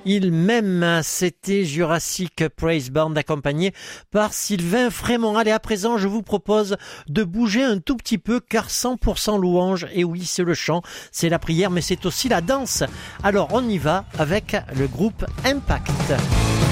Il m'aime, c'était Jurassic Praise Band accompagné par Sylvain Frémont. Allez, à présent, je vous propose de bouger un tout petit peu car 100% louange, et oui, c'est le chant, c'est la prière, mais c'est aussi la danse. Alors, on y va avec le groupe Impact.